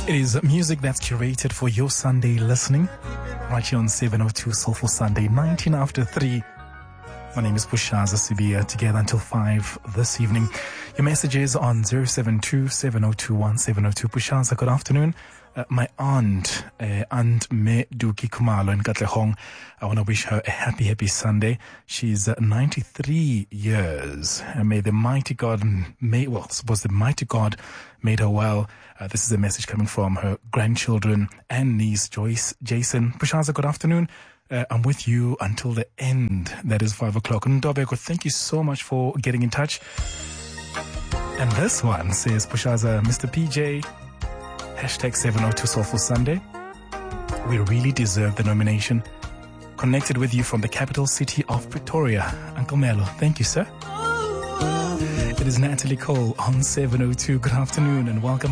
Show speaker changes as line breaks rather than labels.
It is music that's curated for your Sunday listening. Right here on 702 Soulful Sunday, 19 after 3. My name is Pushaza Sibia, together until 5 this evening. Your messages on 072-702-1702. Pushaza, good afternoon. My aunt, Aunt Me Duki Kumalo in Katlehong, I want to wish her a happy Sunday. She's 93 years. May the mighty God, the mighty God made her well. This is a message coming from her grandchildren and niece, Joyce Jason. Pushaza, good afternoon. I'm with you until the end. That is 5 o'clock. Ndobeko, thank you so much for getting in touch. And this one says, Pushaza, Mr. PJ, hashtag 702 Soulful Sunday. We really deserve the nomination. Connected with you from the capital city of Pretoria. Uncle Melo, thank you, sir. It is Natalie Cole on 702. Good afternoon and welcome.